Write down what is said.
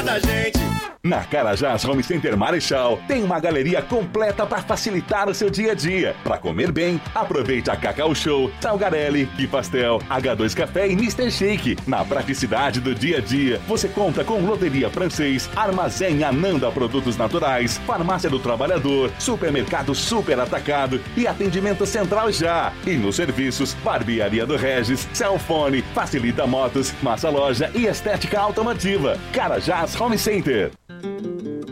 da gente. Na Carajás Home Center Marechal tem uma galeria completa para facilitar o seu dia a dia. Para comer bem, aproveite a Cacau Show, Salgarelli, Que Pastel, H2 Café e Mr. Shake. Na praticidade do dia a dia, você conta com Loteria Francês, Armazém Ananda Produtos Naturais, Farmácia do Trabalhador, Supermercado Super Atacado e Atendimento Central Já. E nos serviços, Barbearia do Regis, Cellfone, Facilita Motos, Massa Loja e Estética Automotiva. Carajás Home Center.